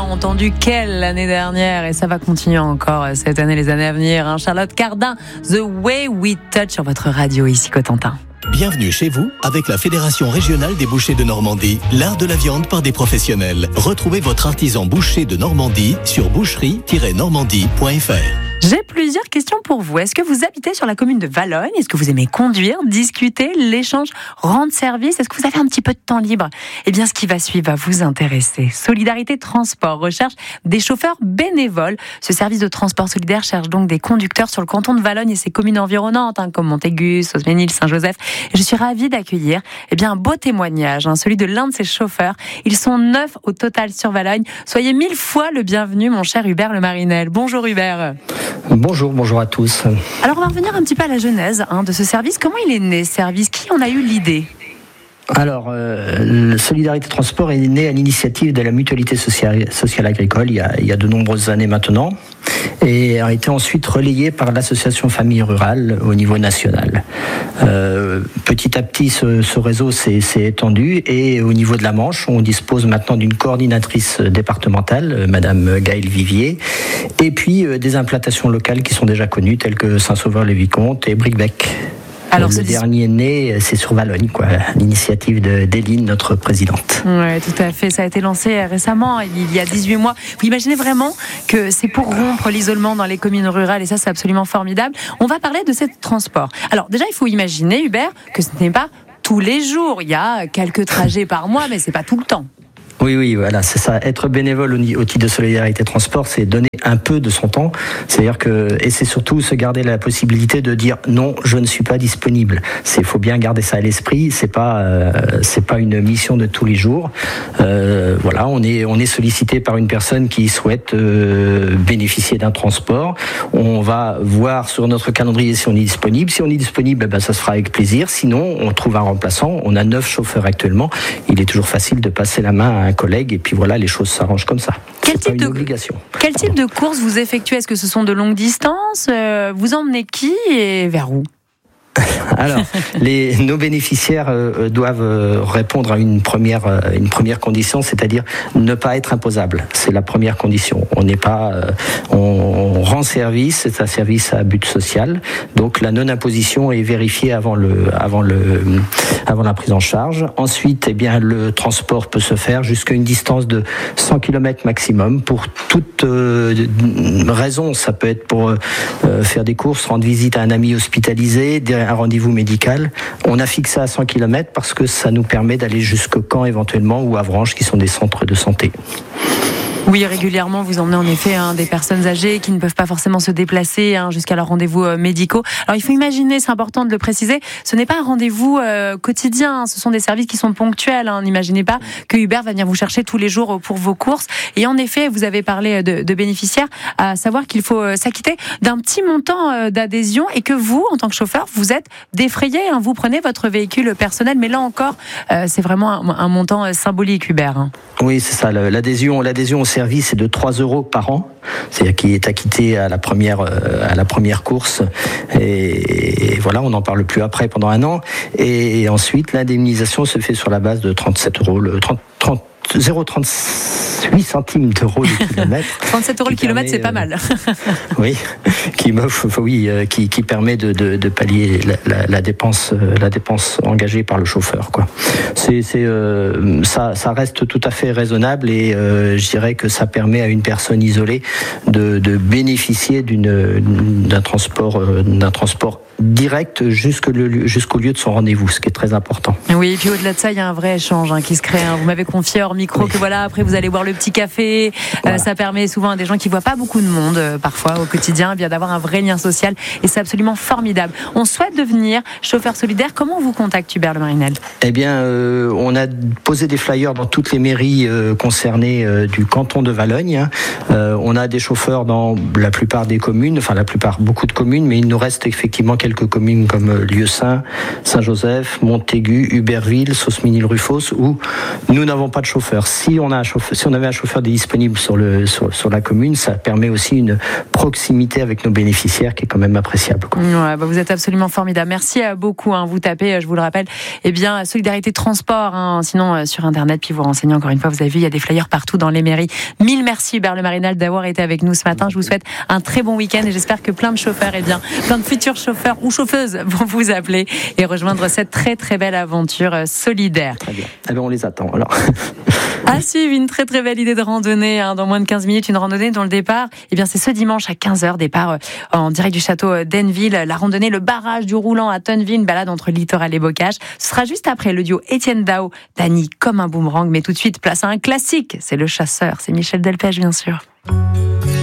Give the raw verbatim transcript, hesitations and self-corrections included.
entendu qu'elle l'année dernière et ça va continuer encore cette année, les années à venir. Hein. Charlotte Cardin, The Way We Touch sur votre radio ici Cotentin. Bienvenue chez vous avec la Fédération régionale des bouchers de Normandie, l'art de la viande par des professionnels. Retrouvez votre artisan boucher de Normandie sur boucherie tiret normandie point f r. J'ai plusieurs questions pour vous. Est-ce que vous habitez sur la commune de Valognes ? Est-ce que vous aimez conduire, discuter, l'échange, rendre service ? Est-ce que vous avez un petit peu de temps libre ? Eh bien, ce qui va suivre va vous intéresser. Solidarité Transport recherche des chauffeurs bénévoles. Ce service de transport solidaire cherche donc des conducteurs sur le canton de Valognes et ses communes environnantes, hein, comme Montaigu, Sauzménil, Saint-Joseph. Et je suis ravie d'accueillir eh bien, un beau témoignage, hein, celui de l'un de ces chauffeurs. Ils sont neuf au total sur Valognes. Soyez mille fois le bienvenu, mon cher Hubert Le Marinel. Bonjour Hubert. Bonjour, bonjour à tous. Alors on va revenir un petit peu à la genèse hein, de ce service. Comment il est né, ce service ? Qui en a eu l'idée ? Alors, euh, le Solidarité Transport est né à l'initiative de la Mutualité sociale, sociale agricole il y, a, il y a de nombreuses années maintenant et a été ensuite relayé par l'association Famille Rurale au niveau national. Euh, petit à petit, ce, ce réseau s'est, s'est étendu et au niveau de la Manche, on dispose maintenant d'une coordinatrice départementale, Madame Gaëlle Vivier, et puis euh, des implantations locales qui sont déjà connues, telles que Saint-Sauveur-le-Vicomte et Bricbec. Alors, le dernier né, c'est sur Valognes, quoi, l'initiative de, d'Éline, notre présidente. Oui, tout à fait. Ça a été lancé récemment, il y a dix-huit mois. Vous imaginez vraiment que c'est pour rompre l'isolement dans les communes rurales, et ça, c'est absolument formidable. On va parler de ce transport. Alors, déjà, il faut imaginer, Hubert, que ce n'est pas tous les jours. Il y a quelques trajets par mois, mais c'est pas tout le temps. Oui, oui, voilà, c'est ça. Être bénévole au, au titre de Solidarité Transport, c'est donner un peu de son temps. C'est-à-dire que, et c'est surtout se garder la possibilité de dire non, je ne suis pas disponible. C'est, faut bien garder ça à l'esprit. C'est pas, euh, c'est pas une mission de tous les jours. Euh, voilà, on est, on est sollicité par une personne qui souhaite euh, bénéficier d'un transport. On va voir sur notre calendrier si on est disponible. Si on est disponible, ben, ça se fera avec plaisir. Sinon, on trouve un remplaçant. On a neuf chauffeurs actuellement. Il est toujours facile de passer la main à un collègue et puis voilà, les choses s'arrangent comme ça. Quel c'est type pas une de obligation. Quel type de courses vous effectuez ? Est-ce que ce sont de longues distances ? euh, Vous emmenez qui et vers où ? Alors, les, nos bénéficiaires euh, doivent euh, répondre à une première, euh, une première condition, c'est-à-dire ne pas être imposable. C'est la première condition. On n'est pas, euh, on, on rend service, c'est un service à but social. Donc, la non-imposition est vérifiée avant le, avant le, avant la prise en charge. Ensuite, eh bien, le transport peut se faire jusqu'à une distance de cent kilomètres maximum pour toute euh, raison. Ça peut être pour euh, faire des courses, rendre visite à un ami hospitalisé, des un rendez-vous médical. On a fixé à cent kilomètres parce que ça nous permet d'aller jusqu'au Caen éventuellement ou Avranches qui sont des centres de santé. Oui, régulièrement, vous emmenez en effet hein, des personnes âgées qui ne peuvent pas forcément se déplacer hein, jusqu'à leurs rendez-vous euh, médicaux. Alors, il faut imaginer, c'est important de le préciser, ce n'est pas un rendez-vous euh, quotidien, hein, ce sont des services qui sont ponctuels. Hein. N'imaginez pas que Hubert va venir vous chercher tous les jours pour vos courses. Et en effet, vous avez parlé de, de bénéficiaires, à savoir qu'il faut euh, s'acquitter d'un petit montant euh, d'adhésion et que vous, en tant que chauffeur, vous êtes défrayé. Hein, vous prenez votre véhicule personnel, mais là encore, euh, c'est vraiment un, un montant euh, symbolique, Hubert. Hein. Oui, c'est ça. L'adhésion, l'adhésion au service est de trois euros par an, c'est-à-dire qu'il est acquitté à la première, euh, à la première course. Et, et voilà, on n'en parle plus après pendant un an. Et, et ensuite, l'indemnisation se fait sur la base de trente-sept euros, le trente, trente, zéro virgule trente-huit centimes d'euros le kilomètre. trente-sept euros le kilomètre, c'est pas mal. Oui, qui m'offre, oui, qui, qui permet de, de, de pallier la, la, la dépense, la dépense engagée par le chauffeur, quoi. C'est, c'est, euh, ça, ça reste tout à fait raisonnable et euh, je dirais que ça permet à une personne isolée de, de bénéficier d'une, d'un transport, d'un transport direct jusqu'au lieu, jusqu'au lieu de son rendez-vous, ce qui est très important. Oui, et puis au-delà de ça, il y a un vrai échange hein, qui se crée. Hein. Vous m'avez confié hors micro oui. que voilà, après vous allez boire le petit café. Voilà. Euh, ça permet souvent à des gens qui voient pas beaucoup de monde euh, parfois au quotidien, eh bien d'avoir un vrai lien social et c'est absolument formidable. On souhaite devenir chauffeur solidaire. Comment on vous contacte, Hubert Le Marinel ? Eh bien, euh, on a posé des flyers dans toutes les mairies euh, concernées euh, du canton de Valognes. Hein. Euh, on a des chauffeurs dans la plupart des communes, enfin la plupart, beaucoup de communes, mais il nous reste effectivement quelques quelques communes comme Lieusaint, Saint-Joseph, Montaigu, Huberville, Sausmesnil-Rufos, où nous n'avons pas de chauffeur. Si on a un chauffeur, si on avait un chauffeur disponible sur le sur, sur la commune, ça permet aussi une proximité avec nos bénéficiaires qui est quand même appréciable, quoi. Ouais, bah vous êtes absolument formidable. Merci beaucoup. Hein. Vous tapez, je vous le rappelle, eh bien Solidarité Transport. Hein. Sinon euh, sur internet, puis vous renseignez encore une fois. Vous avez vu, il y a des flyers partout dans les mairies. Mille merci Hubert Le Marinal d'avoir été avec nous ce matin. Je vous souhaite un très bon week-end et j'espère que plein de chauffeurs, eh bien plein de futurs chauffeurs ou chauffeuses vont vous appeler et rejoindre cette très très belle aventure solidaire. Très bien. Eh bien, on les attend. Alors. À suivre, une très très belle idée de randonnée, hein, dans moins de quinze minutes, une randonnée dont le départ, eh bien c'est ce dimanche à quinze heures, départ euh, en direct du château d'Enneville, la randonnée Le Barrage du Roulant à Tonneville, une balade entre littoral et bocage. Ce sera juste après le duo Étienne Dao, Dany comme un boomerang, mais tout de suite place à un classique, c'est Le Chasseur, c'est Michel Delpech bien sûr.